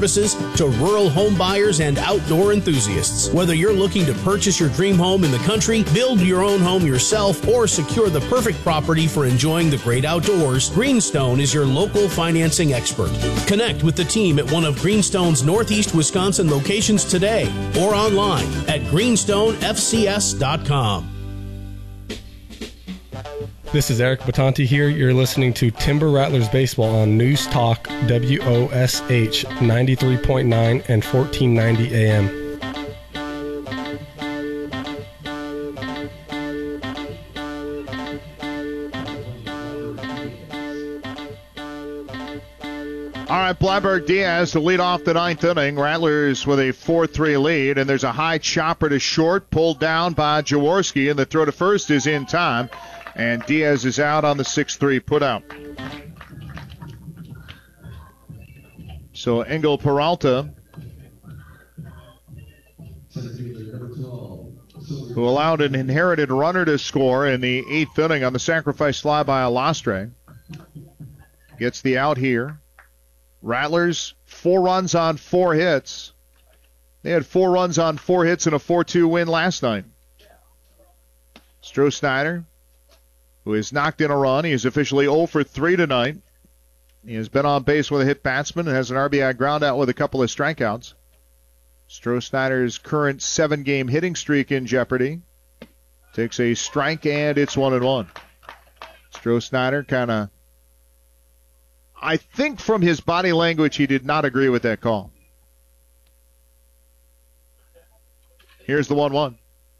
services to rural home buyers and outdoor enthusiasts. Whether you're looking to purchase your dream home in the country, build your own home yourself, or secure the perfect property for enjoying the great outdoors, Greenstone is your local financing expert. Connect with the team at one of Greenstone's Northeast Wisconsin locations today or online at greenstonefcs.com. This is Eric Batanti here. You're listening to Timber Rattlers Baseball on News Talk WOSH 93.9 and 1490 AM. All right, Blabberg Diaz to lead off the ninth inning. Rattlers with a 4-3 lead, and there's a high chopper to short, pulled down by Jaworski, and the throw to first is in time, and Diaz is out on the 6-3 putout. So Engel Peralta, who allowed an inherited runner to score in the eighth inning on the sacrifice fly by Alastre, gets the out here. Rattlers, 4 runs on 4 hits. They had 4 runs on 4 hits in a 4-2 win last night. Stroh-Snyder, who has knocked in a run. He is officially 0 for 3 tonight. He has been on base with a hit batsman and has an RBI ground out with a couple of strikeouts. Stroh-Snyder's current 7-game hitting streak in jeopardy. Takes a strike, and it's 1-1. Stroh-Snyder kind of, I think from his body language, he did not agree with that call. Here's the 1-1.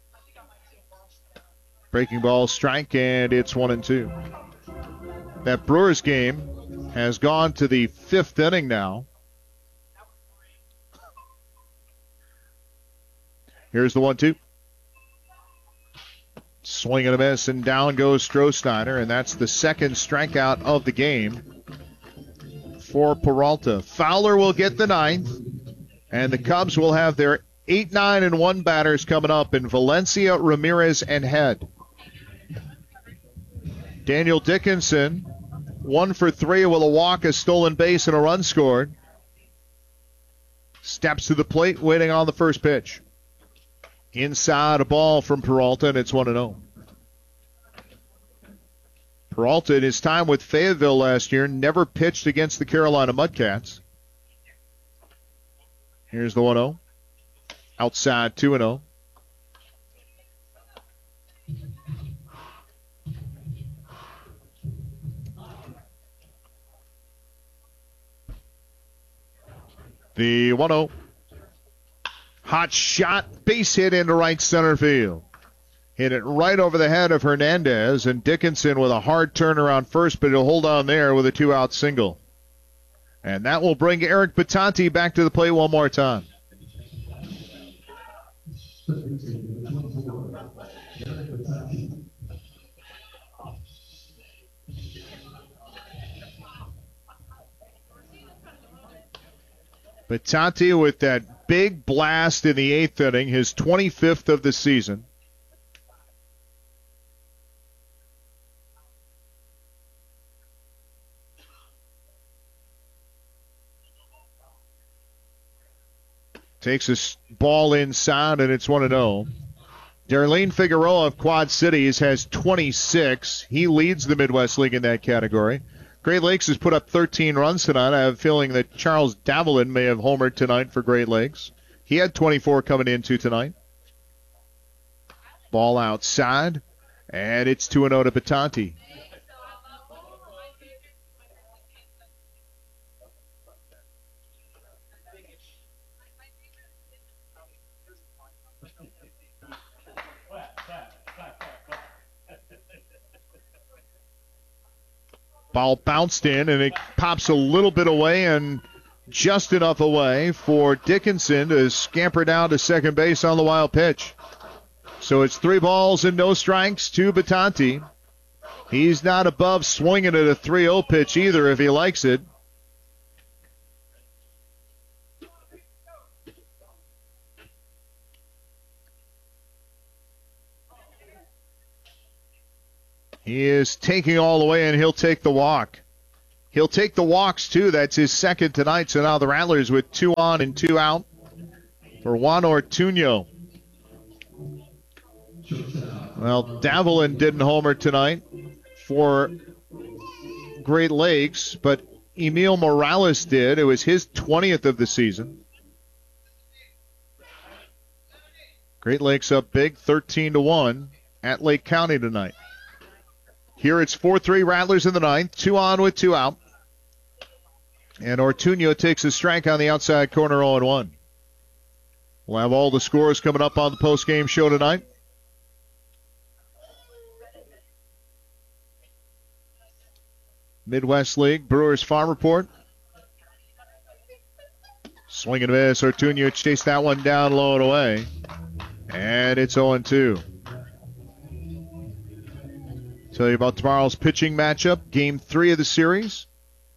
Breaking ball strike, and it's 1-2. That Brewers game has gone to the 5th inning now. Here's the 1-2. Swing and a miss, and down goes Stroh-Snyder, and that's the second strikeout of the game for Peralta. Fowler will get the 9th, and the Cubs will have their 8, 9, and 1 batters coming up in Valencia, Ramirez, and Head. Daniel Dickinson, 1 for 3 with a walk, a stolen base, and a run scored. Steps to the plate, waiting on the first pitch. Inside a ball from Peralta, and it's 1-0. Peralta, in his time with Fayetteville last year, never pitched against the Carolina Mudcats. Here's the 1-0. Outside, 2-0. The 1-0. Hot shot, base hit into right center field. Hit it right over the head of Hernandez, and Dickinson with a hard turn around first, but he'll hold on there with a 2-out single. And that will bring Eric Batanti back to the plate one more time. Batanti with that big blast in the 8th inning, his 25th of the season. Takes a ball inside, and it's 1-0. Darlene Figueroa of Quad Cities has 26. He leads the Midwest League in that category. Great Lakes has put up 13 runs tonight. I have a feeling that Charles Davelin may have homered tonight for Great Lakes. He had 24 coming into tonight. Ball outside, and it's 2-0 to Batanti. Ball bounced in, and it pops a little bit away and just enough away for Dickinson to scamper down to second base on the wild pitch. So it's 3 balls and no strikes to Batanti. He's not above swinging at a 3-0 pitch either if he likes it. He is taking all the way, and he'll take the walk. He'll take the walks, too. That's his second tonight. So now the Rattlers with 2 on and 2 out for Juan Ortuño. Well, Davelin didn't homer tonight for Great Lakes, but Emil Morales did. It was his 20th of the season. Great Lakes up big, 13-1 at Lake County tonight. Here it's 4-3 Rattlers in the ninth, 2 on with 2 out. And Ortuño takes a strike on the outside corner, 0-1. We'll have all the scores coming up on the post-game show tonight. Midwest League, Brewers Farm Report. Swing and miss. Ortuño chased that one down low and away. And it's 0-2. Tell you about tomorrow's pitching matchup. Game 3 of the series.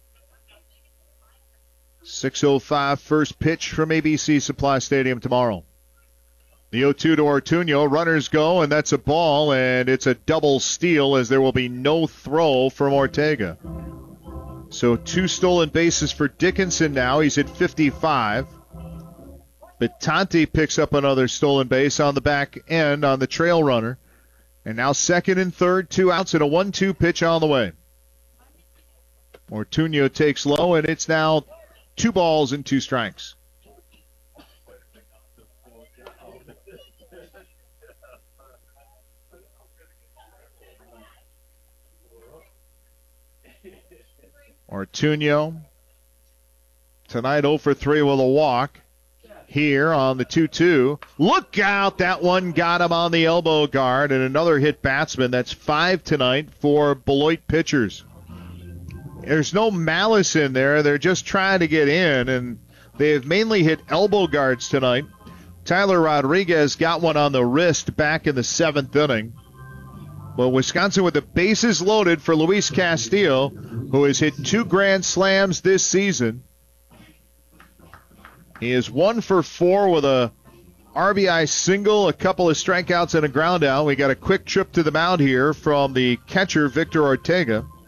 6:05 first pitch from ABC Supply Stadium tomorrow. The 0-2 to Ortuño. Runners go, and that's a ball, and it's a double steal as there will be no throw from Ortega. So 2 stolen bases for Dickinson now. He's at 55. Batanti picks up another stolen base on the back end on the trail runner. And now second and third, 2 outs and a 1-2 pitch on the way. Ortuño takes low, and it's now 2 balls and 2 strikes. Ortuño tonight 0 for 3 with a walk. Here on the 2-2. Look out, that one got him on the elbow guard, and another hit batsman. That's 5 tonight for Beloit pitchers. There's no malice in there. They're just trying to get in, and they have mainly hit elbow guards tonight. Tyler Rodriguez got one on the wrist back in the 7th inning. Well, Wisconsin with the bases loaded for Luis Castillo, who has hit 2 grand slams this season. He is 1 for 4 with a RBI single, a couple of strikeouts, and a ground out. We got a quick trip to the mound here from the catcher, Victor Ortega.